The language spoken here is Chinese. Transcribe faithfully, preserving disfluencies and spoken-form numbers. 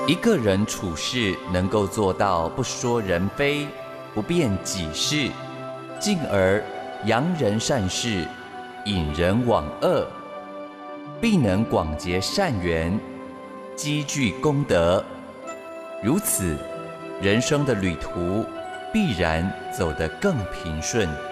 一个人处事能够做到不说人非，不辩己事，进而扬人善事，引人往恶，必能广结善缘，积聚功德。如此，人生的旅途必然走得更平顺。